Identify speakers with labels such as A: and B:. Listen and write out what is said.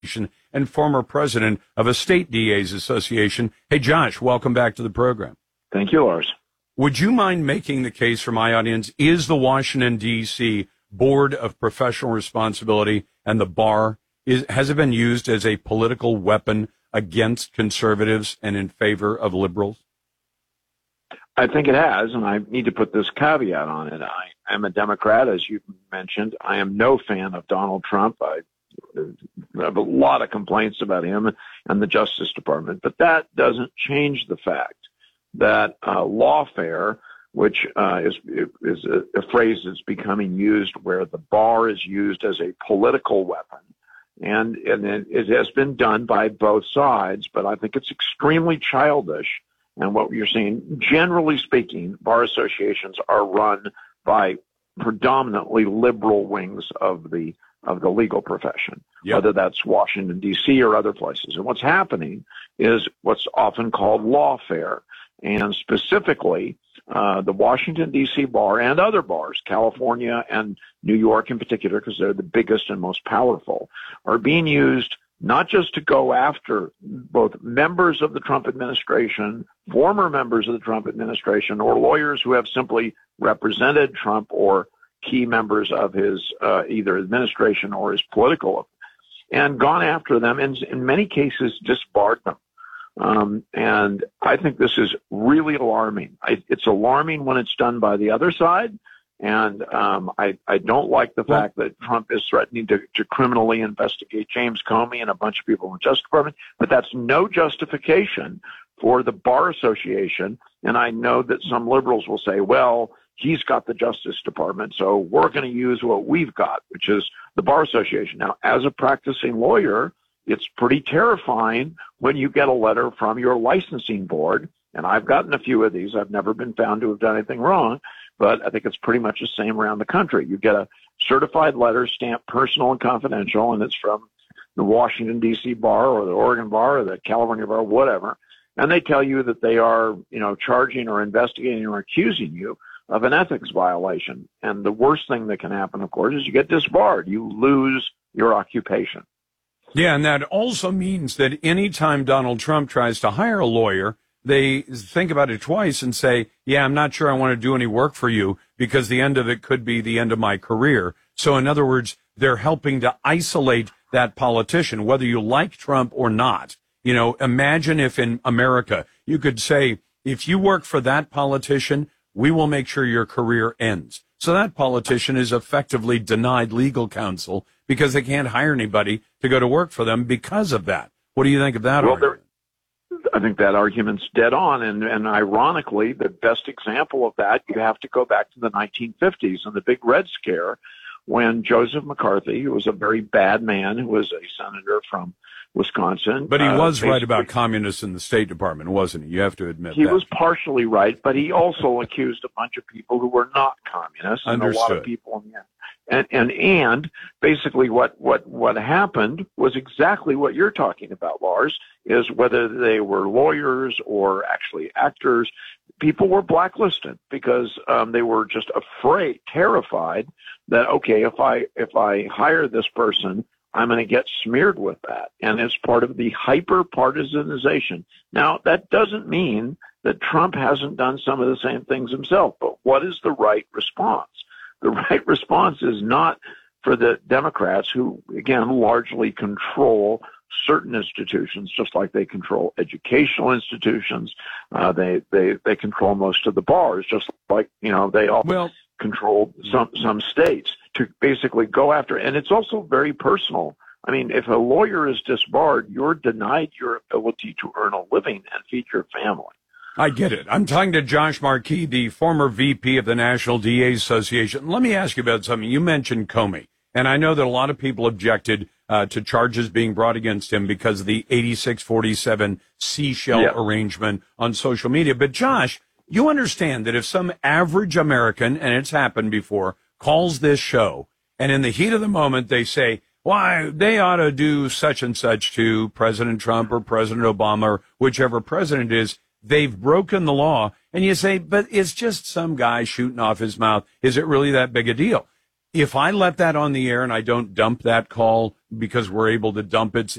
A: and former president of a state DA's association. Hey, Josh, welcome back to the program.
B: Thank you, Lars.
A: Would you mind making the case for my audience? Is the Washington, D.C. Board of Professional Responsibility and the bar, has it been used as a political weapon against conservatives and in favor of liberals?
B: I think it has, and I need to put this caveat on it. I am a Democrat, as you mentioned. I am no fan of Donald Trump. I have a lot of complaints about him and the Justice Department, but that doesn't change the fact that lawfare, which is a phrase that's becoming used where the bar is used as a political weapon, and it has been done by both sides, but I think it's extremely childish. And what you're seeing, generally speaking, bar associations are run by predominantly liberal wings of the legal profession, whether that's Washington, D.C. or other places. And what's happening is what's often called lawfare. And specifically, the Washington, D.C. bar and other bars, California and New York in particular, because they're the biggest and most powerful, are being used not just to go after both members of the Trump administration, former members of the Trump administration, or lawyers who have simply represented Trump or key members of his either administration or his political, and gone after them, and in many cases disbarred them. And I think this is really alarming. It's alarming when it's done by the other side. And I don't like the fact that Trump is threatening to criminally investigate James Comey and a bunch of people in the Justice Department, but that's no justification for the Bar Association. And I know that some liberals will say, well, he's got the Justice Department, so we're going to use what we've got, which is the Bar Association. Now, as a practicing lawyer, it's pretty terrifying when you get a letter from your licensing board, and I've gotten a few of these. I've never been found to have done anything wrong, but I think it's pretty much the same around the country. You get a certified letter stamped personal and confidential, and it's from the Washington, D.C. bar or the Oregon bar or the California bar, whatever, and they tell you that they are, charging or investigating or accusing you of an ethics violation. And the worst thing that can happen, of course, is you get disbarred. You lose your occupation.
A: Yeah, and that also means that anytime Donald Trump tries to hire a lawyer, they think about it twice and say, yeah, I'm not sure I want to do any work for you because the end of it could be the end of my career. So in other words, they're helping to isolate that politician, whether you like Trump or not. Imagine if in America you could say, if you work for that politician, we will make sure your career ends. So that politician is effectively denied legal counsel because they can't hire anybody to go to work for them because of that. What do you think of that argument?
B: I think that argument's dead on. And ironically, the best example of that, you have to go back to the 1950s and the Big Red Scare, when Joseph McCarthy, who was a very bad man, who was a senator from Wisconsin.
A: But he was right about communists in the State Department, wasn't he? You have to admit
B: he
A: that. He
B: was partially right, but he also accused a bunch of people who were not communists.
A: Understood.
B: And a lot of people in the end. And basically what happened was exactly what you're talking about, Lars, is whether they were lawyers or actually actors, people were blacklisted because they were just afraid, terrified that, okay, if I hire this person, I'm going to get smeared with that. And it's part of the hyper-partisanization. Now, that doesn't mean that Trump hasn't done some of the same things himself, but what is the right response? The right response is not for the Democrats, who, again, largely control certain institutions, just like they control educational institutions. They control most of the bars, just like, they all control some states, to basically go after. And it's also very personal. I mean, if a lawyer is disbarred, you're denied your ability to earn a living and feed your family.
A: I get it. I'm talking to Josh Markey, the former VP of the National DA Association. Let me ask you about something. You mentioned Comey, and I know that a lot of people objected to charges being brought against him because of the 8647 seashell arrangement on social media. But Josh, you understand that if some average American, and it's happened before, calls this show, and in the heat of the moment they say, why, they ought to do such and such to President Trump or President Obama or whichever president is, they've broken the law. And you say, but it's just some guy shooting off his mouth. Is it really that big a deal? if I let that on the air and I don't dump that call because we're able to dump it